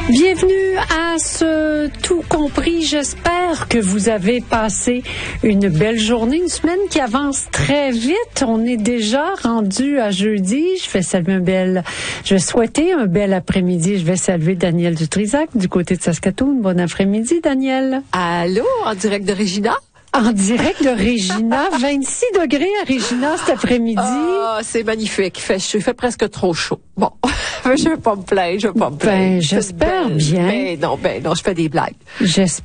Bienvenue à ce Tout compris. J'espère que vous avez passé une belle journée, une semaine qui avance très vite. On est déjà rendu à jeudi. Je vais souhaiter un bel après-midi. Je vais saluer Daniel Dutrisac du côté de Saskatoon. Bon après-midi, Daniel. Allô, en direct de Regina? En direct de Regina, 26 degrés à Regina cet après-midi. Ah, c'est magnifique. Il fait presque trop chaud. Bon, je vais pas me plaindre, Ben, j'espère bien. Ben non, je fais des blagues. J'espère.